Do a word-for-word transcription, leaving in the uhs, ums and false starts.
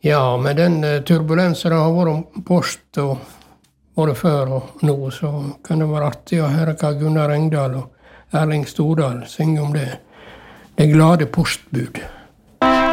Ja, med den turbulensen det har vært om post og både før og nå, så kan det være artig å høre hva Gunnar Engdahl og Erling Stordal synger om det. Det glade postbud.